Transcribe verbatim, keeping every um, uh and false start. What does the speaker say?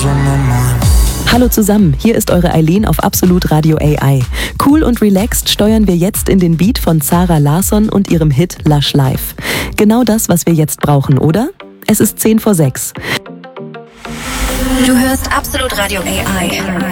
Hallo zusammen, hier ist eure Eileen auf Absolut Radio A I. Cool und relaxed steuern wir jetzt in den Beat von Zara Larsson und ihrem Hit Lush Life. Genau das, was wir jetzt brauchen, oder? Es ist zehn vor sechs. Du hörst Absolut Radio A I.